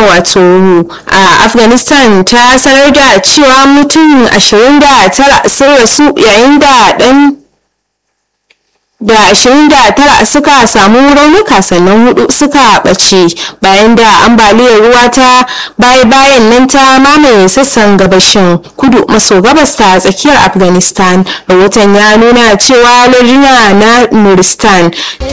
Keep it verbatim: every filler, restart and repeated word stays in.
wato a Afghanistan ta sanar da cewa mutum ashirin da tara sun rasu yayin da dan da ashirin da tara suka samu raunuka sannan hudu suka bace bayan da ambaliyar ruwa ta baya-bayan nan ta mamaye sassan gabashin kudu maso gabas ta tsakiyar Afghanistan. Rahoton ya nuna cewa larduna na Nuristan